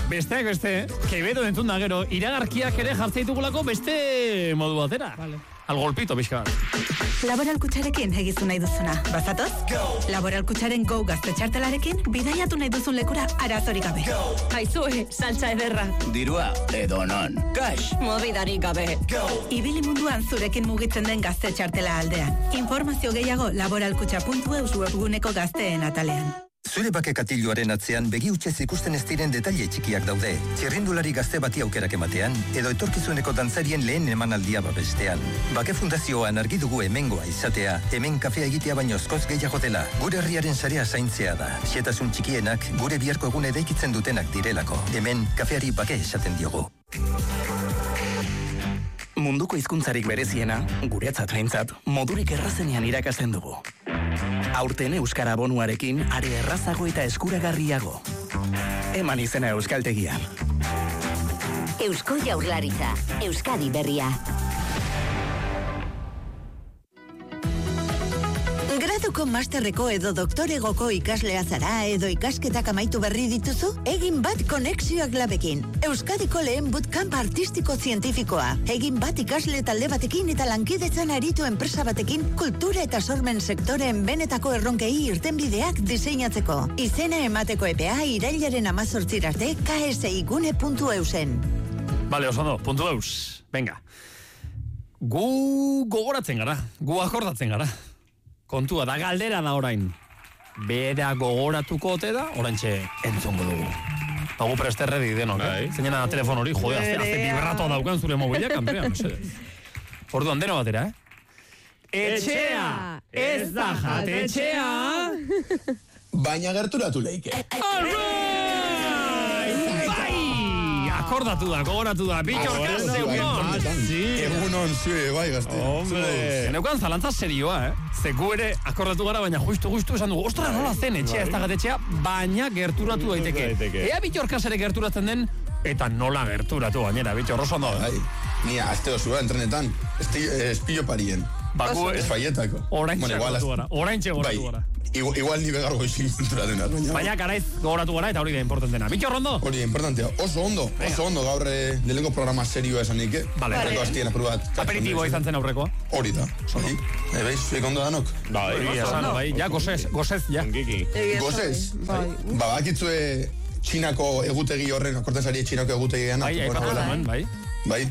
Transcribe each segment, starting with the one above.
besteak beste, Quevedo entzun da gero, iragarkiak ere jartzeitugulako beste modu batera. Vale. Al golpito, bizka. Laboral Kutxarekin egizu nahi duzuna. Bazatoz? Laboral Kutxaren Go gazte txartelarekin bidaiatu nahi duzun lekura arazorik gabe. Aizue, saltza ederra. Dirua, edo non. Cash. Mobidarik gabe. Ibili munduan zurekin mugitzen den gazte txartela aldean. Informazio gehiago laboralkutxa.eus webguneko gazteen atalean. Zure bake katiluaren atzean begi hutsez ikusten ez diren detaile txikiak daude. Txirrindulari gazte bati aukerak ematean, edo etorkizuneko dantzarien lehen emanaldia babestean. Bake fundazioan argi dugu hemengoa izatea, hemen kafea egitea baino askoz gehiago dela. Gure herriaren sarea zaintzea da. Xehetasun txikienak gure biharko egune eraikitzen dutenak direlako. Hemen kafeari bake esaten diogu. Munduko hizkuntzarik bereziena, guretzat behintzat, modurik errazenean irakasten dugu. Aurten Euskara bonuarekin are errazago eta eskuragarriago. Eman izena Euskaltegian. Eusko Jaurlaritza, Euskadi berria. Graduko, masterreko edo doktoregoko ikaslea zara edo ikasketak amaitu berri dituzu? Egin bat konexioak labekin. Euskadiko lehen bootcamp artistiko zientifikoa. Egin bat ikasle talde batekin eta lankidetzan aritu enpresa batekin kultura eta sormen sektoreen benetako erronkei irtenbideak diseinatzeko. Izena emateko epea irailaren 18 arte ksigune.eusen. Vale, oso ondo, .eus. Venga. Gu gogoratzen gara, gu akordatzen gara. Kontua da, galdera da orain. Bera gogoratuko ote da, oraintxe entzongo dugu. Pagu presterredi denok, Zeinena telefon hori, jode, azte vibrato daukan zure mobilak, Andrea, Orduan, deno batera, Etxea, ez da jatetxea. Baina gerturatu leike. Akordatu da, gogoratu da, bitxorkaz egunon. Egunon zue, bai, gazte. Hombre. Geneukan zalantza serioa, Ze gu ere akordatu gara, baina justu esan dugu, ostra, nola zen etxea, ez da gatetxea, baina gerturatu daiteke. Ea bitxorkaz ere gerturatzen den, eta nola gerturatu gainera, bitxor, oso ondo. Ni azte osua entrenetan, espillo parien. Baku ez faietako. Oraintxe gogoratu gara. Igual ni begar goizin kulturaten. Baina garaiz gogoratu gara eta hori da importantena. Bitxor ondo? Hori importantea. Oso ondo gaur lehenko programa serioa esanik. Aurreko hastien aprobat. Aperitiboa izan zen aurrekoa. Hori da. Ebeiz, zuek ondo danok? Bai, ja, gozez, ja. Gozez? Bakitzue Txinako egutegi horren, akortezari Txinako egutegian. Bai, aipatu hemen, bai. Bai,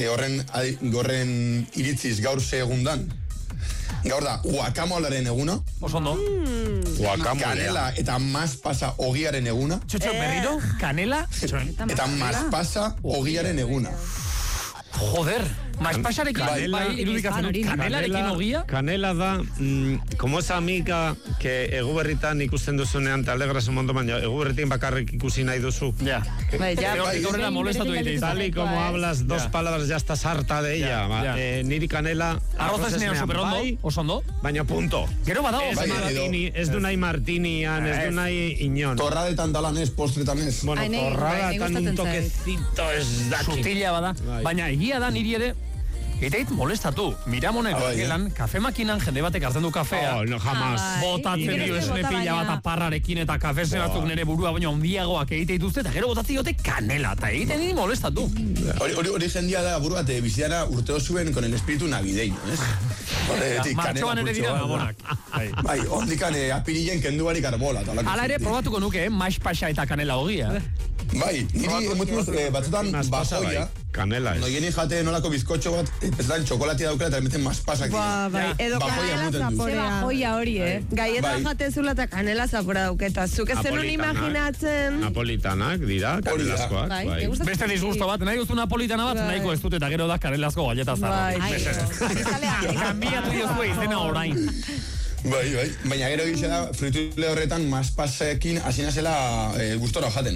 horren iritziz gaur ze egundan. Gaur da, guakamolaren eguna. Oso ondo. Kanela eta maspasa ogiaren eguna. Txotxo, berriro, kanela eta maspasa ogiaren eguna. Joder, maspasarekin, irudikatzen dut, kanelarekin ogia? Kanela da, como esa amiga que eguberritan ikusten duzunean, te alegras un montón, baina eguberritin bakarrik ikusi nahi duzu. Ja. Gaurrera molestatu egite. Tal y como hablas dos palabras, ya estás harta de ella. Niri kanela... Arroz esnean superondo, oso ondo. Baina punto. Gero badago. Ez du nahi martinian, ez du nahi inon. Torradetan dalan ez, postretan ez. Bueno, torradetan un toquecito ez daki. Sutila bada. Baina egia da niri ere, Eteit molestatu, Miramonek gelan, kafe makinan jende batek hartzen du kafea. No, jamás. Botatzen dio esne pila bat aparrarekin eta kafe batzuk nire burua baina ondiagoak egite dituzte, eta gero botatzen diote kanela, eta egiten niri molestatu. Hori jendia da buru bat biziana urteo zuen con el espiritu navideño, ez? Martxoan ere dira gabonak. Bai, ondikan apirilen kenduarik arbola. Hala ere, probatuko nuke, maspasa eta kanela ogia. Bai, niri emotuz batzutan bajoia. Kanela ez. Noieni jate nolako bizkotxo bat, ez da txokolatia daukela eta emeten maspasak. Bai, edo kanela zaporea. Joia hori, Gaieta jate zula eta kanela zapora dauketa. Zuk ez zenun imaginatzen... Napolitanak dira, kanelazkoak. Beste disgusto bat, nahi duzu napolitana bat, nahiko ez dut eta gero da kanelazko galleta zarra. Kambiatu diozue izena orain. Bai, baina gero gisa da, frituile horretan maspasekin hasina zela gustora jaten.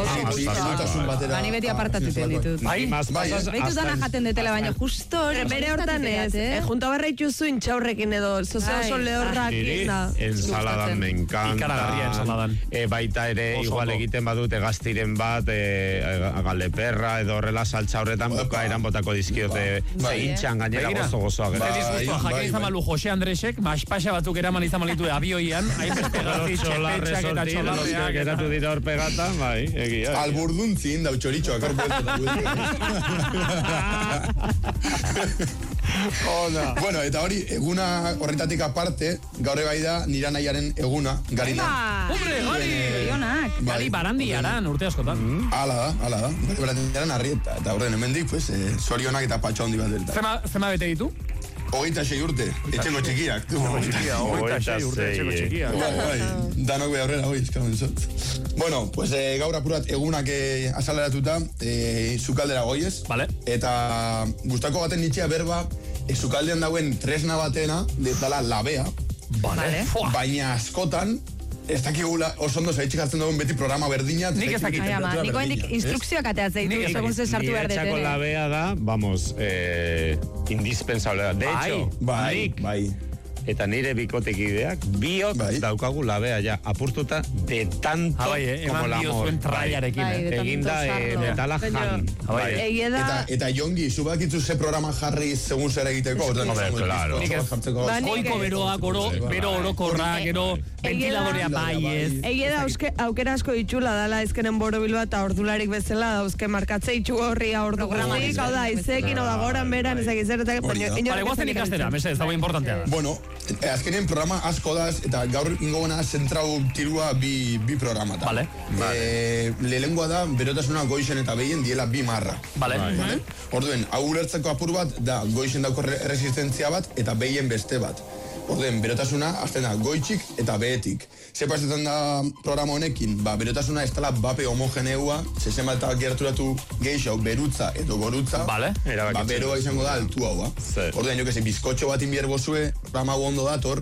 Bani beti apartatzen ditut. Bai, behitu dana jaten detela, baina justo bere hortan ez, junto barra ituzu intxaurrekin edo, oso lehorrak. Ensaladan me encanta. Ikaragarria ensaladan. Baita ere, igual egiten badute gaztiren bat, galeperra edo horrela saltza horretan bukaeran botako dizkiote, ze hintxan gainera gozo-gozoak. Jakin izan balu Jose Andresek, maspasa batzuk batzuk eraman izan malitu abioian, hain beste gazi, txepetxak eta txolarreak. Geratu dira hor pegatan, bai, egia. Alburduntzin, dau txoritxoak, hor Bueno, eta hori, eguna horretatik aparte, gaur bai da, nira nahiaren eguna, Gari da. Hombre, Gari! Gari barandiaran, urte askotan. Ala da. Gari barandiaran arrieta. Eta horren hemendik, pues, zorionak eta patxo handi bat delta. Zema bete ditu? 26 urte, etxengo txikiak. 26 urte, etxengo txikiak. Danok beha horrela, hoi, eskamen zot. Bueno, pues gaur apurat egunak azaleratuta, zukaldera goiez. Vale. Eta gustako baten nitxea berba, zukaldean dauen tresna batena, dala labea. Vale. Baina askotan, ez dakigula, oso ondo zaitxik hartzen dugun beti programa berdina. Nik ez dakit. Niko hendik instrukzioak ateatzea ditu, segun ze sartu behar detene. Niretzako labea da, vamos, indispensable da. De hecho, bai. Eta nire bikotekideak, biok daukagu labea ja, apurtuta de tanto como la amor. Eginda metala jan. Eta Jongi, zubakitzu ze programa jarri segun zer egiteko? Claro. Goiko beroa, bero orokorra, gero ventiladorea baiez. Egie da, aukera asko itxula dala ezkenen borobil bat, ordularik bezala, dauzke markatze itxu horria ordu guztik, hau da, izekin, hau da, goran beran, ezak izaretak. Vale, guazen ikastera, mesez, dago importantea da. Bueno, azkenien programa asko daz, eta gaur ingogona zentrau tirua bi programata. Vale. Lehengoa da, berotasuna goixen eta behien diela 2 marra. Vale. Orduen, hau ulertzeko apur bat, da goixen dauko resistentzia bat, eta behien beste bat. Orduen, berotasuna, azten da, goitxik eta behetik. Ze pasetan da programa honekin, berotasuna ez dela bape homogeneua, zezen bat gerturatu geixau, berutza edo gorutza, beroa izango da altu hau. Orduen, jo que ze, bizkotxo bat inbier bozue, programa ondo dator,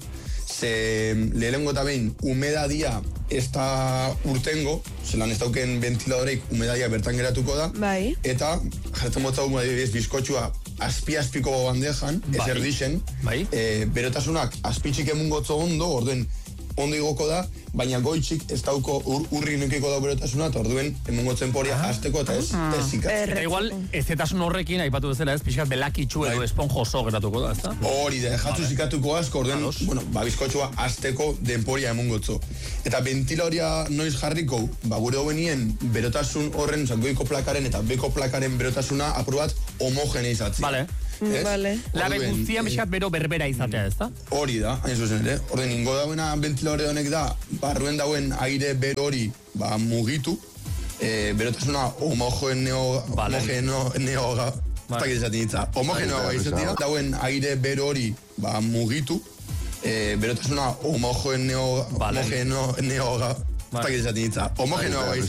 ze lehengo eta behin, umedadia ez da urtengo, zelan ez dauken ventiladoreik umedadia bertan geratuko da, eta jartzen motza bizkotxua azpi-azpiko bandejan, ez erdixen, berotasunak azpitxik emungotzo ondo, orduen ondo igoko da, baina goitxik ez dauko urri nukiko da berotasuna, eta orduen emungotzen poria azteko eta ez zikaz. Eta igual, ez etasun horrekin, aipatu bezala ez, pixkat belakitxu edo esponjoso geratuko da, ez da? Hori da, jatzu zikatuko asko, orduen, bizkotxua azteko denporia emungotzo. Eta ventiladoria noiz jarriko, gure hobenien berotasun horren, goiko plakaren eta beko plakaren berotasuna apur bat homogeneizatzen. Vale. Labe guztian bizkat bero berbera izatea, ez da? Hori da, hain zuzen ere. Orden, ingo dauena ventiladore honek da, barruen dauen aire bero hori mugitu, berotasuna homogeneo izatea, dauen aire bero hori mugitu, berotasuna homogeneo